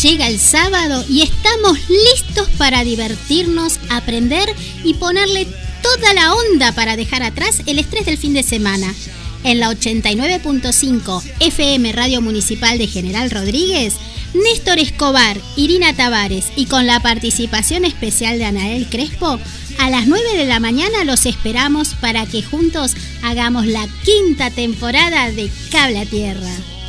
llega el sábado y estamos listos para divertirnos, aprender y ponerle toda la onda para dejar atrás el estrés del fin de semana. En la 89.5 FM Radio Municipal de General Rodríguez, Néstor Escobar, Irina Tavares y con la participación especial de Anael Crespo, a las 9 de la mañana los esperamos para que juntos hagamos la 5ª temporada de Cable a Tierra.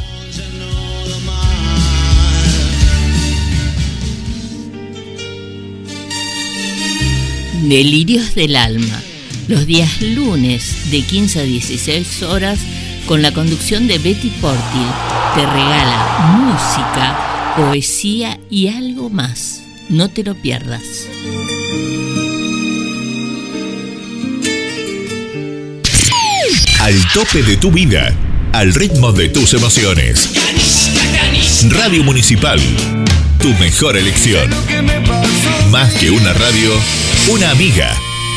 Delirios del Alma, los días lunes de 15 a 16 horas con la conducción de Betty Portil. Te regala música, poesía y algo más. No te lo pierdas. Al tope de tu vida, al ritmo de tus emociones. Radio Municipal, tu mejor elección. Más que una radio, una amiga.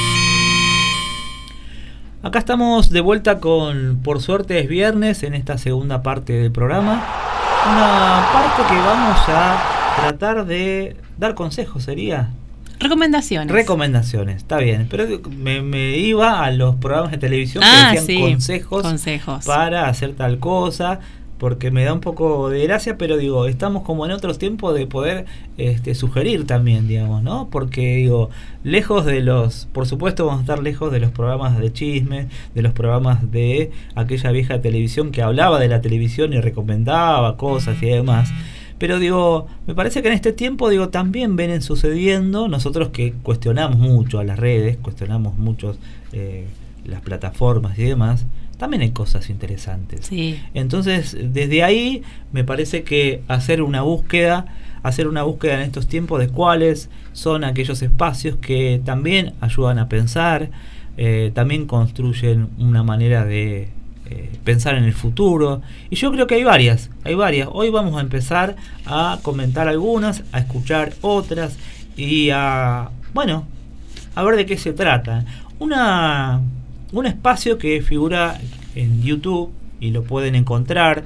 Acá estamos de vuelta con Por Suerte es Viernes en esta segunda parte del programa. Una parte que vamos a tratar de dar consejos, ¿sería? Recomendaciones, está bien. Pero me iba a los programas de televisión que decían consejos para hacer tal cosa, porque me da un poco de gracia, pero digo, estamos como en otros tiempos de poder sugerir también, digamos, ¿no? Porque digo, lejos de por supuesto vamos a estar lejos de los programas de chismes, de los programas de aquella vieja televisión que hablaba de la televisión y recomendaba cosas y demás. Pero digo, me parece que en este tiempo también vienen sucediendo, nosotros que cuestionamos mucho a las redes, cuestionamos mucho las plataformas y demás, también hay cosas interesantes. Sí. Entonces, desde ahí me parece que hacer una búsqueda en estos tiempos de cuáles son aquellos espacios que también ayudan a pensar, también construyen una manera de pensar en el futuro, y yo creo que hay varias. Hoy vamos a empezar a comentar algunas, a escuchar otras y a ver de qué se trata. Un espacio que figura en YouTube y lo pueden encontrar,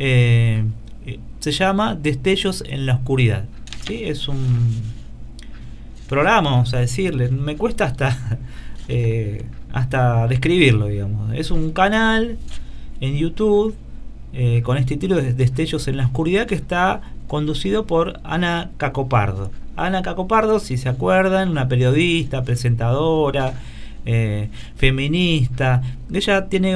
se llama Destellos en la Oscuridad, ¿sí? Es un programa, vamos a decirle, me cuesta hasta describirlo, digamos. Es un canal en YouTube con este título de Destellos en la Oscuridad, que está conducido por Ana Cacopardo. Ana Cacopardo, si se acuerdan, una periodista, presentadora, feminista. Ella tenía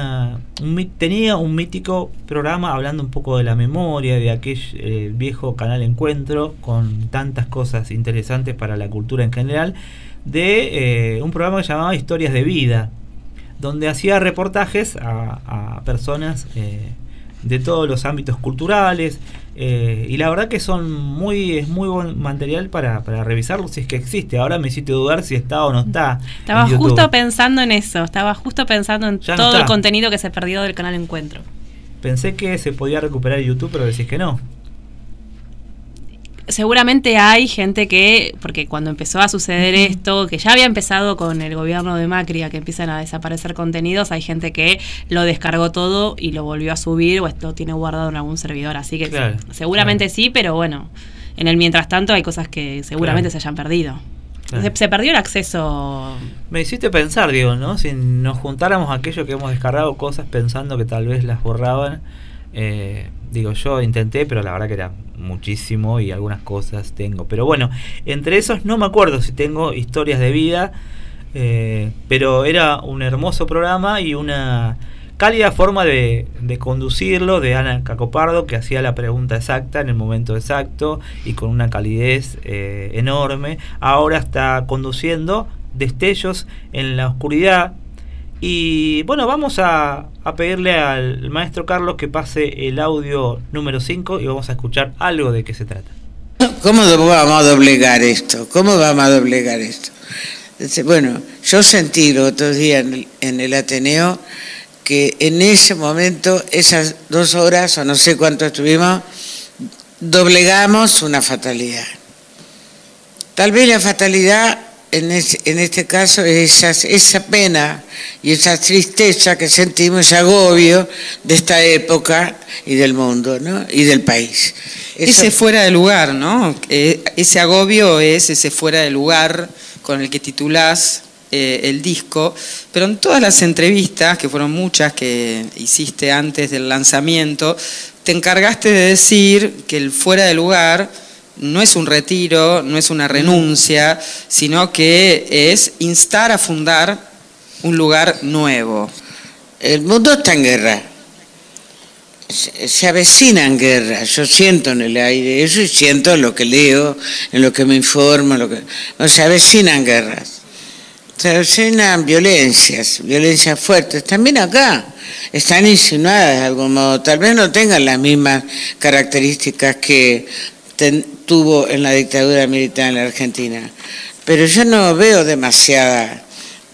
un mítico programa hablando un poco de la memoria, de aquel viejo canal Encuentro, con tantas cosas interesantes para la cultura en general, de un programa que llamaba Historias de Vida, donde hacía reportajes a personas de todos los ámbitos culturales, y la verdad que es muy buen material para revisarlo, si es que existe. Ahora me hiciste dudar si está o no está. Estaba justo pensando en eso, en ya todo no el contenido que se perdió del canal Encuentro. Pensé que se podía recuperar en YouTube, pero decís que no. Seguramente hay gente porque cuando empezó a suceder esto, que ya había empezado con el gobierno de Macri, a que empiezan a desaparecer contenidos, hay gente que lo descargó todo y lo volvió a subir o lo tiene guardado en algún servidor, así que seguramente sí, pero bueno, en el mientras tanto hay cosas que seguramente se hayan perdido. Se perdió el acceso. Me hiciste pensar, digo, ¿no? Si nos juntáramos aquellos que hemos descargado cosas pensando que tal vez las borraban, yo intenté, pero la verdad que era muchísimo y algunas cosas tengo. Pero bueno, entre esos no me acuerdo si tengo Historias de Vida, pero era un hermoso programa y una cálida forma de conducirlo de Ana Cacopardo, que hacía la pregunta exacta en el momento exacto y con una calidez enorme. Ahora está conduciendo Destellos en la Oscuridad. Y bueno, vamos a pedirle al maestro Carlos que pase el audio número 5 y vamos a escuchar algo de qué se trata. ¿Cómo vamos a doblegar esto? Bueno, yo sentí el otro día en el Ateneo que en ese momento, esas 2 horas o no sé cuánto estuvimos, doblegamos una fatalidad. Tal vez la fatalidad en este caso esa pena y esa tristeza que sentimos, ese agobio de esta época y del mundo, ¿no? Y del país. Ese fuera de lugar, ¿no? Ese agobio es ese fuera de lugar con el que titulás el disco, pero en todas las entrevistas, que fueron muchas que hiciste antes del lanzamiento, te encargaste de decir que el fuera de lugar no es un retiro, no es una renuncia, sino que es instar a fundar un lugar nuevo. El mundo está en guerra, se avecinan guerras, yo siento en el aire eso y siento en lo que leo, en lo que me informo, se avecinan guerras, se avecinan violencias fuertes, también acá están insinuadas de algún modo, tal vez no tengan las mismas características que tuvo en la dictadura militar en la Argentina, pero yo no veo demasiada,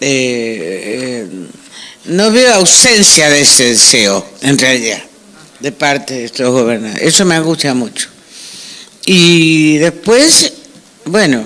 no veo ausencia de ese deseo, en realidad, de parte de estos gobernantes. Eso me angustia mucho. Y después, bueno,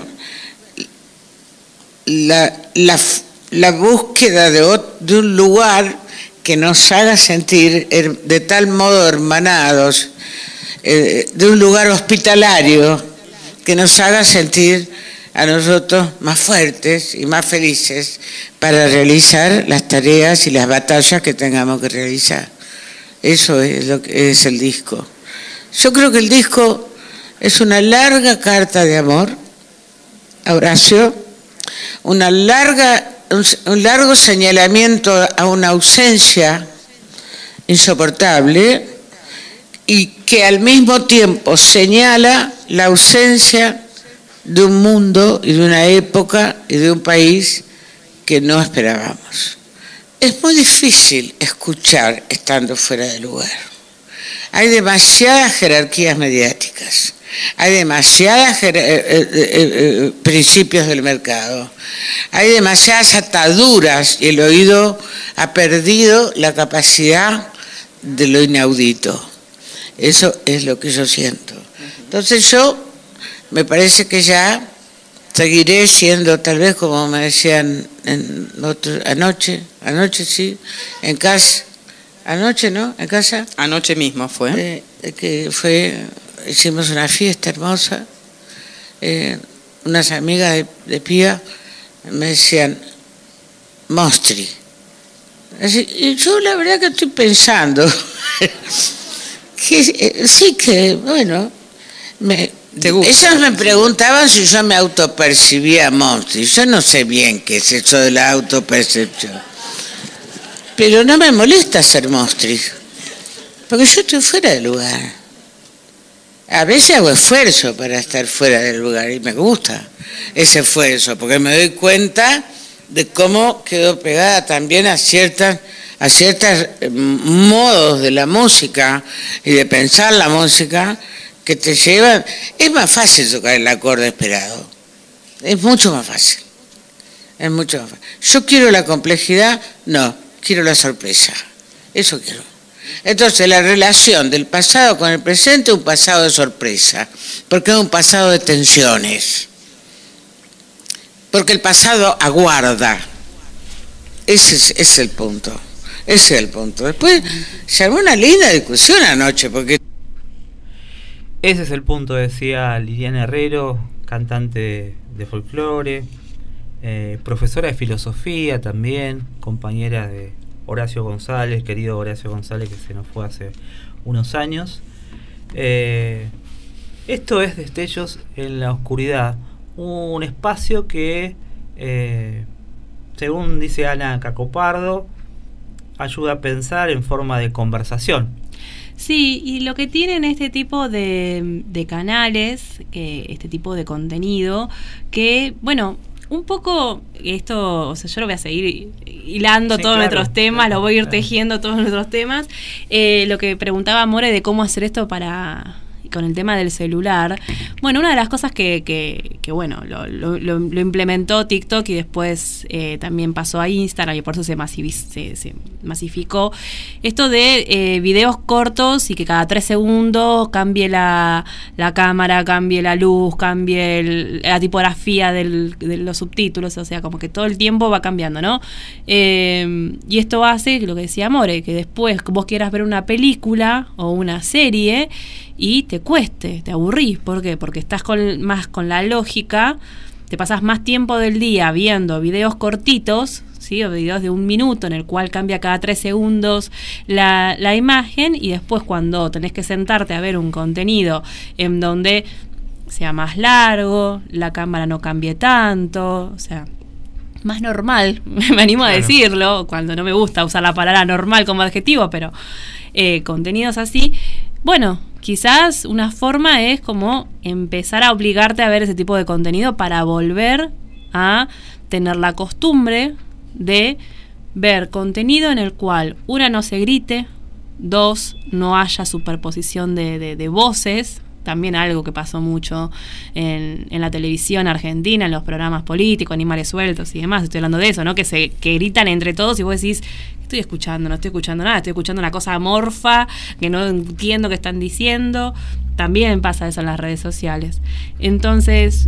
la búsqueda de un lugar que nos haga sentir de tal modo hermanados, de un lugar hospitalario que nos haga sentir a nosotros más fuertes y más felices para realizar las tareas y las batallas que tengamos que realizar. Eso es lo que es el disco. Yo creo que el disco es una larga carta de amor a Horacio, un largo señalamiento a una ausencia insoportable, y que al mismo tiempo señala la ausencia de un mundo y de una época y de un país que no esperábamos. Es muy difícil escuchar estando fuera de lugar. Hay demasiadas jerarquías mediáticas, hay demasiados principios del mercado, hay demasiadas ataduras y el oído ha perdido la capacidad de lo inaudito. Eso es lo que yo siento. Entonces yo me parece que ya seguiré siendo, tal vez como me decían anoche sí, en casa, anoche no, en casa. Anoche mismo fue. Hicimos una fiesta hermosa, unas amigas de Pía me decían, Mostri. Así, y yo la verdad que estoy pensando... sí que, bueno, ellos me preguntaban si yo me autopercibía monstruo. Yo no sé bien qué es eso de la autopercepción. Pero no me molesta ser monstruo, porque yo estoy fuera del lugar. A veces hago esfuerzo para estar fuera del lugar y me gusta ese esfuerzo, porque me doy cuenta de cómo quedo pegada también a ciertos modos de la música y de pensar la música que te llevan. Es más fácil tocar el acorde esperado, es mucho más fácil, Yo quiero la complejidad, no, quiero la sorpresa, eso quiero. Entonces la relación del pasado con el presente es un pasado de sorpresa, porque es un pasado de tensiones, porque el pasado aguarda. Ese es el punto. Ese es el punto. Después se armó una linda discusión anoche, porque... Ese es el punto, decía Liliana Herrero, cantante de folclore, profesora de filosofía también, compañera de Horacio González, querido Horacio González, que se nos fue hace unos años. Esto es Destellos en la Oscuridad, un espacio que, según dice Ana Cacopardo, ayuda a pensar en forma de conversación. Sí, y lo que tienen este tipo de canales, este tipo de contenido, que, bueno, un poco esto, o sea, yo lo voy a seguir hilando todos nuestros temas, lo voy a ir tejiendo todos nuestros temas. Lo que preguntaba More de cómo hacer esto para con el tema del celular, bueno, una de las cosas que bueno, lo implementó TikTok y después también pasó a Instagram y por eso se masificó esto de videos cortos y que cada 3 segundos cambie la cámara, cambie la luz, cambie la tipografía de los subtítulos, o sea, como que todo el tiempo va cambiando, ¿no? Y esto hace lo que decía More, que después vos quieras ver una película o una serie y te cueste, te aburrís. ¿Por qué? Porque estás más con la lógica, te pasas más tiempo del día viendo videos cortitos, ¿sí? O videos de 1 minuto en el cual cambia cada 3 segundos la imagen, y después cuando tenés que sentarte a ver un contenido en donde sea más largo, la cámara no cambie tanto, o sea, más normal, me animo a decirlo, cuando no me gusta usar la palabra normal como adjetivo, pero contenidos así, bueno, quizás una forma es como empezar a obligarte a ver ese tipo de contenido para volver a tener la costumbre de ver contenido en el cual, 1, no se grite, 2, no haya superposición de voces. También algo que pasó mucho en la televisión argentina, en los programas políticos, Animales Sueltos y demás. Estoy hablando de eso, ¿no? Que gritan entre todos y vos decís, estoy escuchando, no estoy escuchando nada, estoy escuchando una cosa amorfa que no entiendo qué están diciendo. También pasa eso en las redes sociales. Entonces,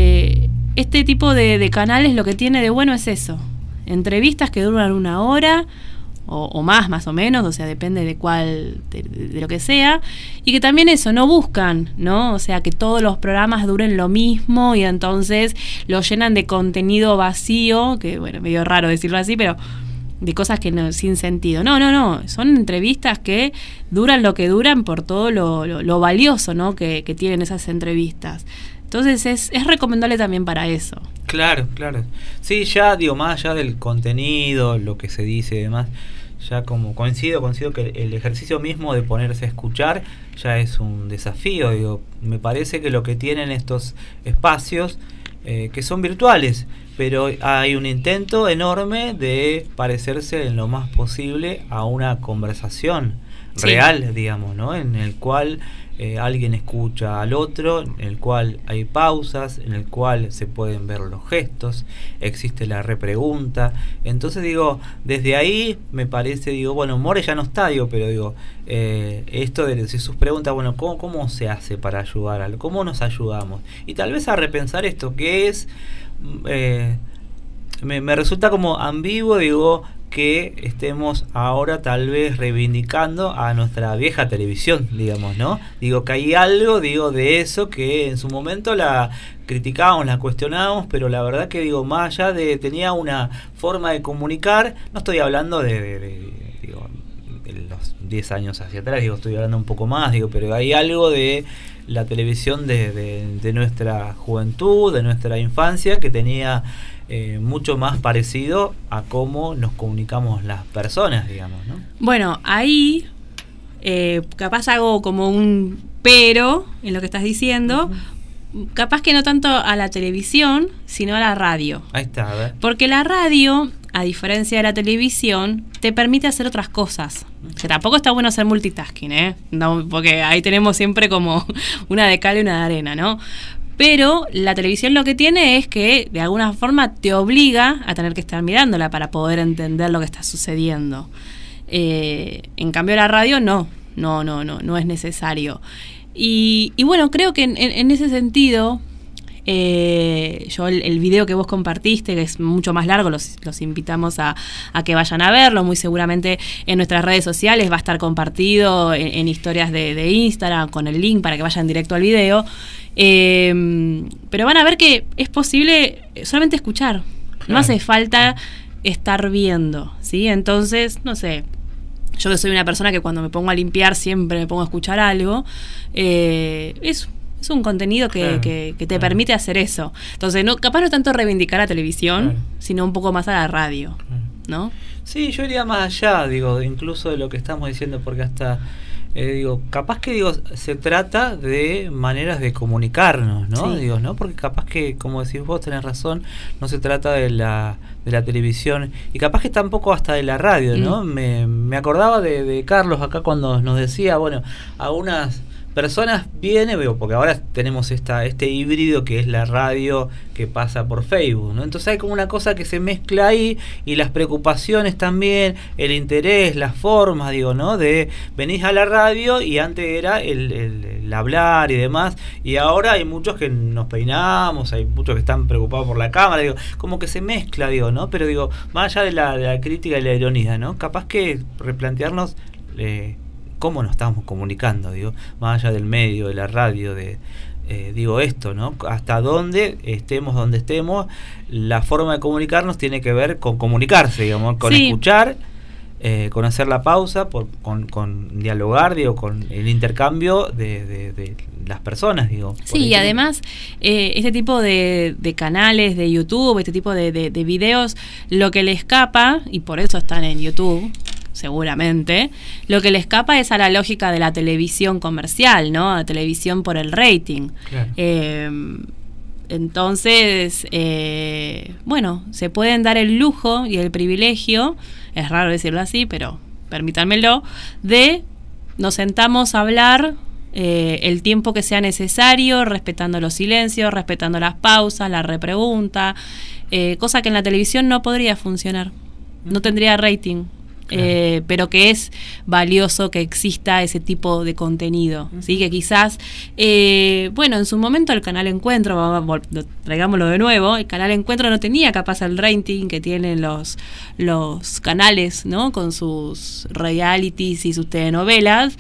este tipo de canales lo que tiene de bueno es eso. Entrevistas que duran 1 hora o más o menos, o sea, depende de cuál, de lo que sea, y que también eso, no buscan, ¿no? O sea, que todos los programas duren lo mismo y entonces lo llenan de contenido vacío, que bueno, medio raro decirlo así, pero de cosas que no, sin sentido. No, son entrevistas que duran lo que duran por todo lo valioso, ¿no? que tienen esas entrevistas. Entonces es recomendable también para eso. Claro. Sí, ya digo, más allá del contenido, lo que se dice y demás, ya como coincido que el ejercicio mismo de ponerse a escuchar ya es un desafío. Digo, me parece que lo que tienen estos espacios, que son virtuales, pero hay un intento enorme de parecerse en lo más posible a una conversación real, digamos, ¿no? En el cual alguien escucha al otro, en el cual hay pausas, en el cual se pueden ver los gestos, existe la repregunta. Entonces digo, desde ahí me parece, digo, bueno, More ya no está, digo, pero digo, esto de sus preguntas, bueno, ¿cómo se hace para ayudar? ¿Cómo nos ayudamos? Y tal vez a repensar esto, que es, me resulta como ambiguo, digo, que estemos ahora tal vez reivindicando a nuestra vieja televisión, digamos, ¿no? Digo que hay algo, digo, de eso que en su momento la criticábamos, la cuestionábamos, pero la verdad que digo, más allá de, tenía una forma de comunicar, no estoy hablando de los 10 años hacia atrás, digo, estoy hablando un poco más, digo, pero hay algo de la televisión de nuestra juventud, de nuestra infancia, que tenía mucho más parecido a cómo nos comunicamos las personas, digamos, ¿no? Bueno, ahí capaz hago como un pero en lo que estás diciendo. Capaz que no tanto a la televisión, sino a la radio. Ahí está, a ver. Porque la radio, a diferencia de la televisión, te permite hacer otras cosas. O sea, tampoco está bueno hacer multitasking, No, porque ahí tenemos siempre como una de cal y una de arena, ¿no? Pero la televisión lo que tiene es que de alguna forma te obliga a tener que estar mirándola para poder entender lo que está sucediendo. En cambio la radio no es necesario. Y bueno, creo que en ese sentido, yo el video que vos compartiste, que es mucho más largo, los invitamos a que vayan a verlo. Muy seguramente en nuestras redes sociales va a estar compartido en historias de Instagram con el link para que vayan directo al video. Pero van a ver que es posible solamente escuchar, no hace falta estar viendo, ¿sí? Entonces, no sé, yo que soy una persona que cuando me pongo a limpiar siempre me pongo a escuchar algo, es un contenido que te permite hacer eso. Entonces, capaz no tanto reivindicar la televisión, sino un poco más a la radio, ¿no? Sí, yo iría más allá, digo, incluso de lo que estamos diciendo, porque hasta capaz que se trata de maneras de comunicarnos, ¿no? Sí. Digo, ¿no? Porque capaz que, como decís vos, tenés razón, no se trata de la televisión, y capaz que tampoco hasta de la radio, ¿no? Me acordaba de Carlos acá cuando nos decía, bueno, algunas personas vienen, porque ahora tenemos este híbrido que es la radio que pasa por Facebook, ¿no? Entonces hay como una cosa que se mezcla ahí, y las preocupaciones también, el interés, las formas, digo, ¿no? De venís a la radio y antes era el hablar y demás, y ahora hay muchos que nos peinamos, hay muchos que están preocupados por la cámara, digo, como que se mezcla, digo, ¿no? Pero digo, más allá de la crítica y la ironía, ¿no? Capaz que replantearnos cómo nos estamos comunicando, digo, más allá del medio, de la radio, digo esto, ¿no? Hasta donde estemos, la forma de comunicarnos tiene que ver con comunicarse, digamos, con escuchar, con hacer la pausa, con dialogar, digo, con el intercambio de las personas, digo. Sí, y además este tipo de canales de YouTube, este tipo de videos, lo que le escapa, y por eso están en YouTube seguramente, lo que le escapa es a la lógica de la televisión comercial, ¿no? A la televisión por el rating. Claro. Entonces, bueno, se pueden dar el lujo y el privilegio, es raro decirlo así, pero permítanmelo, de nos sentamos a hablar el tiempo que sea necesario, respetando los silencios, respetando las pausas, la repregunta, cosa que en la televisión no podría funcionar, no tendría rating. Claro. Pero que es valioso que exista ese tipo de contenido, ¿sí? Que quizás, bueno, en su momento el canal Encuentro, traigámoslo de nuevo, el canal Encuentro no tenía capaz el rating que tienen los canales, ¿no? Con sus realities y sus telenovelas,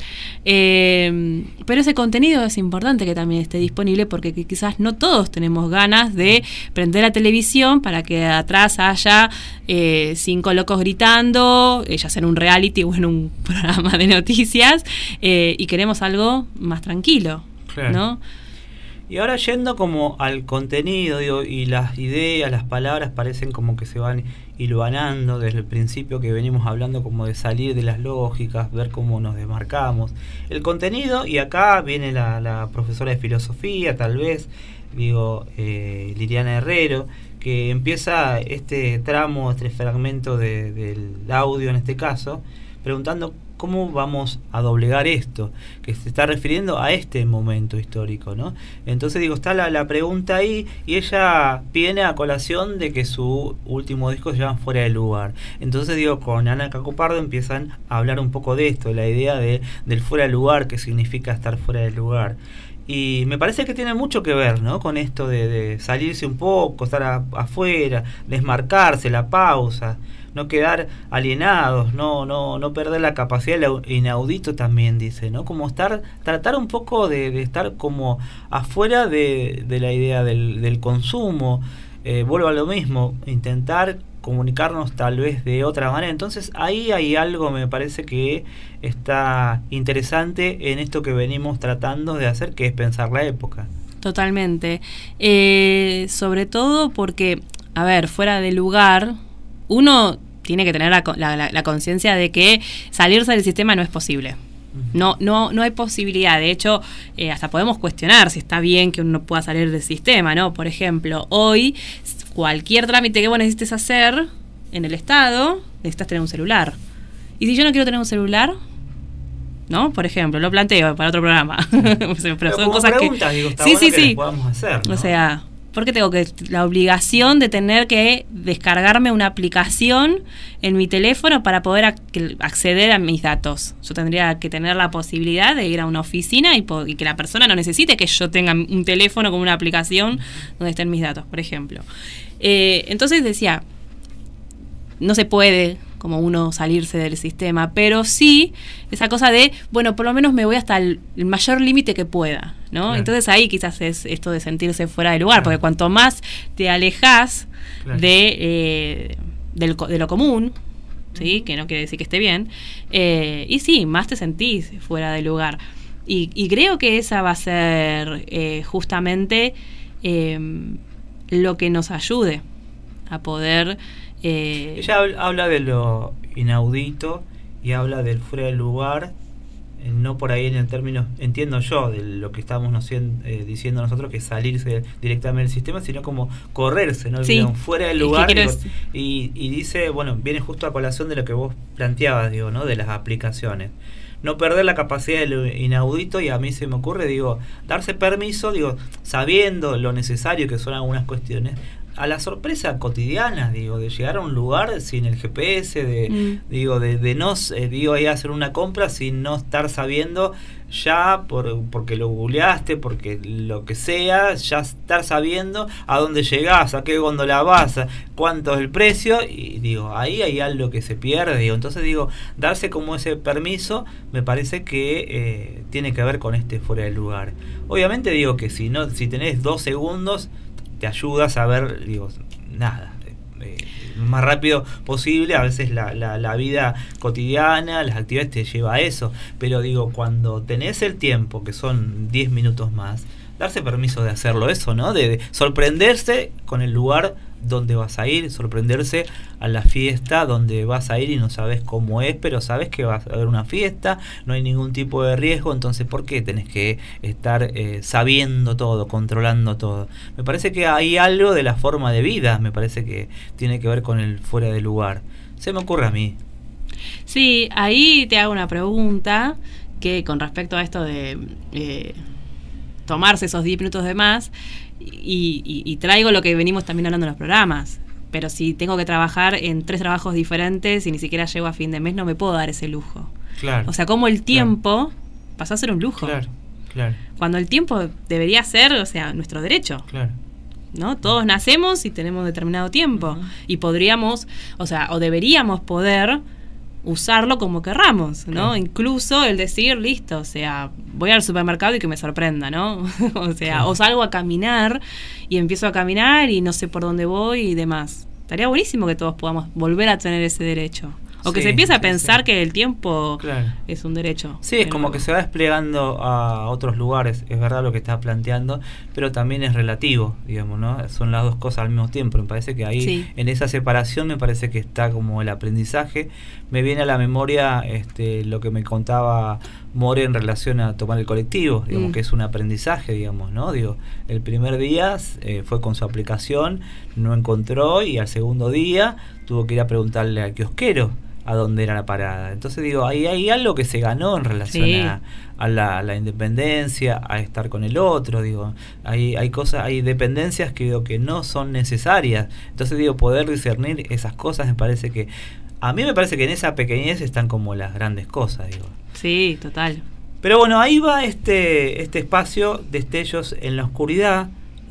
pero ese contenido es importante que también esté disponible, porque quizás no todos tenemos ganas de prender la televisión para que atrás haya 5 locos gritando, ya sea en un reality o en un programa de noticias, y queremos algo más tranquilo, claro, ¿no? Y ahora yendo como al contenido, digo, y las ideas, las palabras parecen como que se van hilvanando desde el principio, que venimos hablando como de salir de las lógicas, ver cómo nos desmarcamos. El contenido, y acá viene la profesora de filosofía, tal vez, digo, Liliana Herrero, que empieza este tramo, este fragmento del audio en este caso, preguntando cómo vamos a doblegar esto, que se está refiriendo a este momento histórico, ¿no? Entonces, digo, está la pregunta ahí, y ella viene a colación de que su último disco se llama Fuera de Lugar. Entonces, digo, con Ana Cacopardo empiezan a hablar un poco de esto, la idea del fuera de lugar, qué significa estar fuera de lugar. Y me parece que tiene mucho que ver, ¿no? Con esto de salirse un poco, estar afuera, desmarcarse, la pausa, no quedar alienados, no perder la capacidad de lo inaudito también, dice, ¿no? Como tratar un poco de estar como afuera de la idea del consumo. Vuelvo a lo mismo, intentar comunicarnos tal vez de otra manera. Entonces ahí hay algo, me parece, que está interesante en esto que venimos tratando de hacer, que es pensar la época. Totalmente. Sobre todo porque, a ver, fuera de lugar, uno tiene que tener la conciencia de que salirse del sistema no es posible. No hay posibilidad. De hecho, hasta podemos cuestionar si está bien que uno pueda salir del sistema, ¿no? Por ejemplo, hoy cualquier trámite que vos necesites hacer en el Estado, necesitas tener un celular. Y si yo no quiero tener un celular, ¿no? Por ejemplo, lo planteo para otro programa. Pero son cosas preguntas, que... digo, está sí, bueno sí, que sí. las podamos hacer, ¿no? O sea, ¿por qué tengo la obligación de tener que descargarme una aplicación en mi teléfono para poder acceder a mis datos? Yo tendría que tener la posibilidad de ir a una oficina y que la persona no necesite que yo tenga un teléfono con una aplicación donde estén mis datos, por ejemplo. Entonces decía, no se puede como uno salirse del sistema, pero sí esa cosa de, bueno, por lo menos me voy hasta el mayor límite que pueda, ¿no? Claro. Entonces ahí quizás es esto de sentirse fuera de lugar, claro, porque cuanto más te alejas, claro, de lo común, ¿sí? Que no quiere decir que esté bien, y sí, más te sentís fuera de lugar. Y creo que esa va a ser justamente lo que nos ayude a poder... Ella habla de lo inaudito y habla del fuera de lugar, no por ahí en el término, entiendo yo, de lo que estamos diciendo nosotros, que es salirse directamente del sistema, sino como correrse, ¿no? Sí. Fuera del lugar, digo, y dice, bueno, viene justo a colación de lo que vos planteabas, digo, ¿no? De las aplicaciones. no perder la capacidad de lo inaudito, y a mí se me ocurre, digo, darse permiso, digo, sabiendo lo necesario que son algunas cuestiones, a la sorpresa cotidiana, digo, de llegar a un lugar sin el GPS, de no, digo, ir a hacer una compra sin no estar sabiendo ya, porque lo googleaste, porque lo que sea, ya estar sabiendo a dónde llegás, a qué góndola vas, cuánto es el precio, y digo, ahí hay algo que se pierde, digo, entonces digo, darse como ese permiso, me parece que tiene que ver con fuera del lugar. Obviamente digo que si tenés 2 segundos, te ayuda a saber, digo, nada, lo más rápido posible. A veces la vida cotidiana, las actividades te lleva a eso, pero digo, cuando tenés el tiempo, que son 10 minutos más, darse permiso de hacerlo, eso, ¿no? De sorprenderse con el lugar donde vas a ir, sorprenderse a la fiesta donde vas a ir y no sabes cómo es, pero sabes que vas a haber una fiesta, no hay ningún tipo de riesgo, entonces ¿por qué tenés que estar sabiendo todo, controlando todo? Me parece que hay algo de la forma de vida, me parece que tiene que ver con el fuera de lugar. Se me ocurre a mí. Sí, ahí te hago una pregunta que con respecto a esto de tomarse esos 10 minutos de más, y traigo lo que venimos también hablando en los programas. Pero si tengo que trabajar en 3 trabajos diferentes y ni siquiera llego a fin de mes, no me puedo dar ese lujo. Claro. O sea, como el tiempo pasó a ser un lujo. Claro, claro. Cuando el tiempo debería ser, o sea, nuestro derecho. Claro. ¿No? Todos nacemos y tenemos determinado tiempo. Y podríamos, o sea, o deberíamos poder usarlo como querramos, ¿no? Claro. Incluso el decir, listo, o sea, voy al supermercado y que me sorprenda, ¿no? O sea, claro. O salgo a caminar y empiezo a caminar y no sé por dónde voy y demás. Estaría buenísimo que todos podamos volver a tener ese derecho. O que se empiece a pensar que el tiempo es un derecho. Sí, es como que se va desplegando a otros lugares, es verdad lo que estás planteando, pero también es relativo, digamos, ¿no? Son las dos cosas al mismo tiempo. Me parece que ahí, en esa separación, me parece que está como el aprendizaje. Me viene a la memoria lo que me contaba More en relación a tomar el colectivo, digamos, que es un aprendizaje, digamos, ¿no? Digo, el primer día fue con su aplicación, no encontró, y al segundo día tuvo que ir a preguntarle al kiosquero a dónde era la parada. Entonces digo, ahí hay algo que se ganó en relación a la independencia, a estar con el otro, digo, hay cosas, hay dependencias que digo que no son necesarias. Entonces digo, poder discernir esas cosas, a mí me parece que en esa pequeñez están como las grandes cosas, digo. Sí, total. Pero bueno, ahí va este espacio, Destellos en la Oscuridad,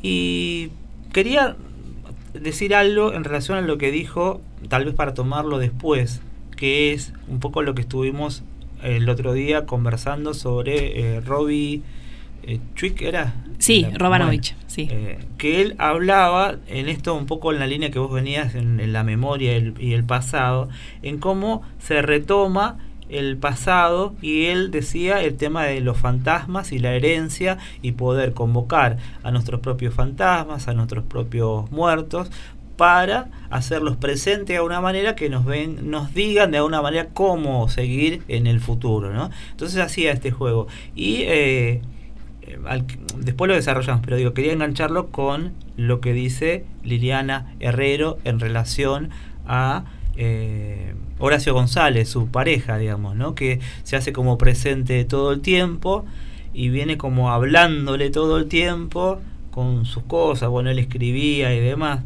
y quería decir algo en relación a lo que dijo, tal vez para tomarlo después, que es un poco lo que estuvimos el otro día conversando sobre Robbie Chuik, ¿era? Sí, Robanovich, sí. Que él hablaba en esto un poco en la línea que vos venías en la memoria y el pasado, en cómo se retoma el pasado, y él decía el tema de los fantasmas y la herencia, y poder convocar a nuestros propios fantasmas, a nuestros propios muertos, para hacerlos presentes de alguna manera, que nos digan de alguna manera cómo seguir en el futuro, ¿no? Entonces hacía este juego, y después lo desarrollamos, pero digo, quería engancharlo con lo que dice Liliana Herrero en relación a Horacio González, su pareja, digamos, ¿no? Que se hace como presente todo el tiempo y viene como hablándole todo el tiempo con sus cosas. Bueno, él escribía y demás,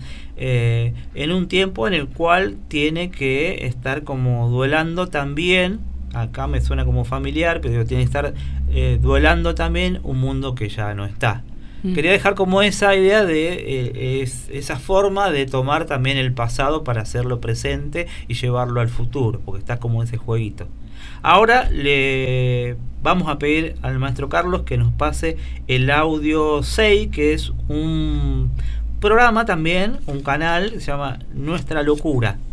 en un tiempo en el cual tiene que estar como duelando también, acá me suena como familiar, pero tiene que estar duelando también un mundo que ya no está. Quería dejar como esa idea de esa forma de tomar también el pasado para hacerlo presente y llevarlo al futuro, porque está como ese jueguito. Ahora le vamos a pedir al maestro Carlos que nos pase el audio 6, que es un programa también, un canal que se llama Nuestra Locura.